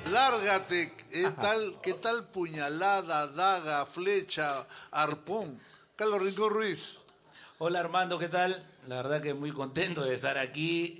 Lárgate, ¿qué tal puñalada, daga, flecha, arpón? Carlos Rincón Ruiz. Hola Armando, ¿qué tal? La verdad que muy contento de estar aquí,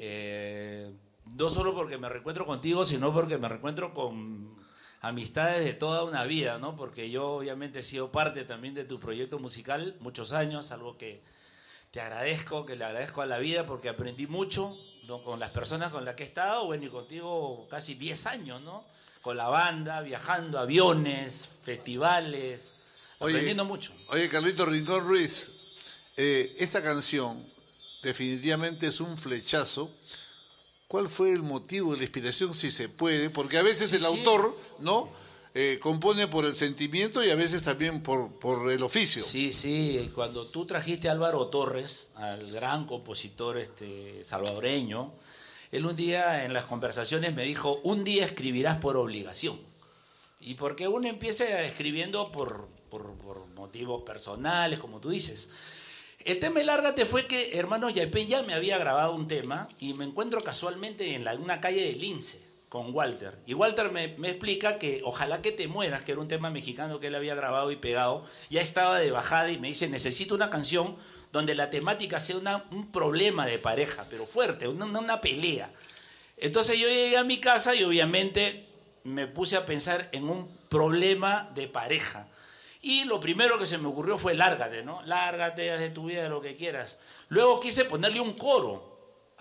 no solo porque me reencuentro contigo, sino porque me reencuentro con amistades de toda una vida, ¿no? Porque yo obviamente he sido parte también de tu proyecto musical muchos años, algo que te agradezco, que le agradezco a la vida porque aprendí mucho, ¿no? Con las personas con las que he estado, bueno, y contigo casi 10 años, ¿no? Con la banda, viajando, aviones, festivales, aprendiendo mucho. Oye, Carlito Rincón Ruiz, esta canción definitivamente es un flechazo. ¿Cuál fue el motivo, la inspiración, si se puede? Porque a veces el autor, ¿no? Compone por el sentimiento y a veces también por el oficio. Sí, cuando tú trajiste a Álvaro Torres, al gran compositor salvadoreño, él un día en las conversaciones me dijo, un día escribirás por obligación. Y porque uno empieza escribiendo por motivos personales, como tú dices. El tema de Lárgate fue que Hermanos Yaipen ya me había grabado un tema y me encuentro casualmente en una calle de Lince con Walter. Y Walter me explica que Ojalá que te mueras, que era un tema mexicano que él había grabado y pegado, ya estaba de bajada y me dice, necesito una canción donde la temática sea un problema de pareja, pero fuerte, una pelea. Entonces yo llegué a mi casa y obviamente me puse a pensar en un problema de pareja. Y lo primero que se me ocurrió fue lárgate, ¿no? Lárgate, haz de tu vida lo que quieras. Luego quise ponerle un coro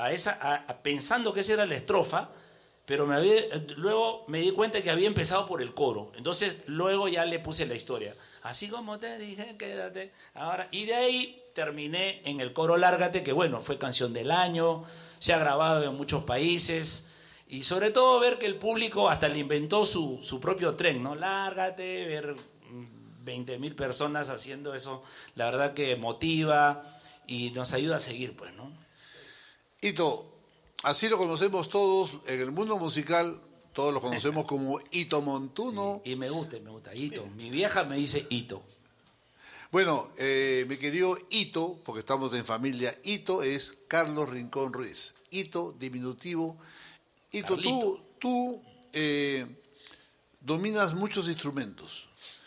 pensando que esa era la estrofa, pero luego me di cuenta que había empezado por el coro. Entonces luego ya le puse la historia. Así como te dije, quédate. Ahora, y de ahí terminé en el coro Lárgate, que bueno, fue canción del año, se ha grabado en muchos países. Y sobre todo ver que el público hasta le inventó su propio tren, ¿no? Lárgate, ver 20.000 personas haciendo eso, la verdad que motiva y nos ayuda a seguir, pues, ¿no? Hito, así lo conocemos todos en el mundo musical, todos lo conocemos como Hito Montuno. Sí, y me gusta, Hito. Mi vieja me dice Hito. Bueno, mi querido Hito, porque estamos en familia, Hito es Carlos Rincón Ruiz. Hito, diminutivo. Hito, tú dominas muchos instrumentos.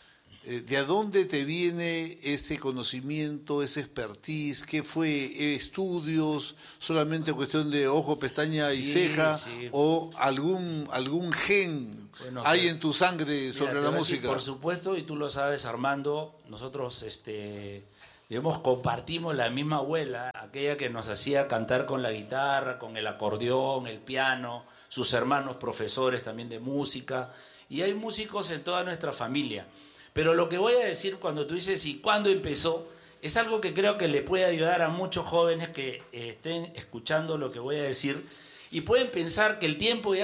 ¿De dónde te viene ese conocimiento, ese expertise? ¿Qué fue? ¿Estudios? ¿Solamente cuestión de ojo, pestaña y ceja? Sí. ¿O algún gen hay en tu sangre sobre la música? Por supuesto, y tú lo sabes, Armando, nosotros digamos, compartimos la misma abuela, aquella que nos hacía cantar con la guitarra, con el acordeón, el piano, sus hermanos profesores también de música, y hay músicos en toda nuestra familia. Pero lo que voy a decir cuando tú dices ¿y cuándo empezó? Es algo que creo que le puede ayudar a muchos jóvenes que estén escuchando lo que voy a decir y pueden pensar que el tiempo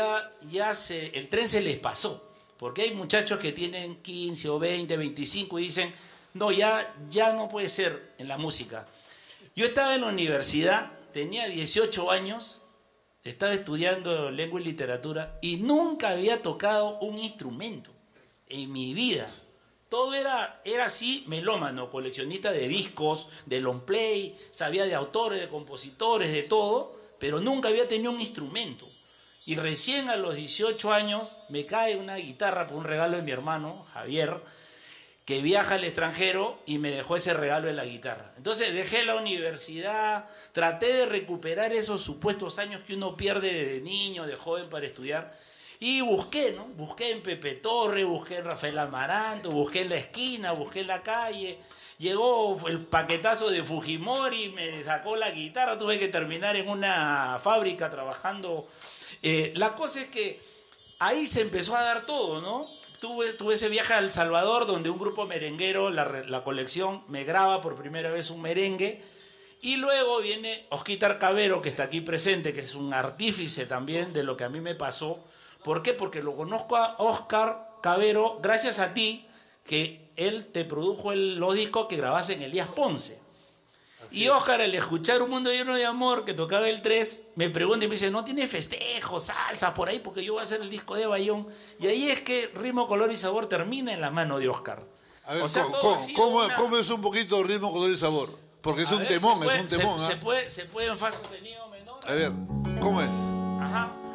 el tren se les pasó. Porque hay muchachos que tienen 15 o 20, 25 y dicen, no, ya no puede ser en la música. Yo estaba en la universidad, tenía 18 años, estaba estudiando lengua y literatura y nunca había tocado un instrumento en mi vida. Todo era así, melómano, coleccionista de discos, de long play, sabía de autores, de compositores, de todo, pero nunca había tenido un instrumento. Y recién a los 18 años me cae una guitarra por un regalo de mi hermano, Javier, que viaja al extranjero y me dejó ese regalo de la guitarra. Entonces dejé la universidad, traté de recuperar esos supuestos años que uno pierde de niño, de joven para estudiar. Y busqué, ¿no? Busqué en Pepe Torre, busqué en Rafael Amaranto, busqué en la esquina, busqué en la calle. Llegó el paquetazo de Fujimori, me sacó la guitarra, tuve que terminar en una fábrica trabajando. La cosa es que ahí se empezó a dar todo, ¿no? Tuve ese viaje a El Salvador donde un grupo merenguero, la colección, me graba por primera vez un merengue. Y luego viene Osquitar Cavero, que está aquí presente, que es un artífice también de lo que a mí me pasó. ¿Por qué? Porque lo conozco a Oscar Cavero gracias a ti, que él te produjo los discos que grabás en Elías Ponce. Así y Oscar, al escuchar Un Mundo Lleno de Amor, que tocaba el 3, me pregunta y me dice, ¿no tiene festejo, salsa por ahí? Porque yo voy a hacer el disco de Bayón. Y ahí es que Ritmo, Color y Sabor termina en la mano de Oscar. A ver, o sea, ¿cómo es un poquito Ritmo, Color y Sabor? Porque es un temón, es un temón. Se puede en fa sostenido menor. A ver, ¿cómo es? Ajá.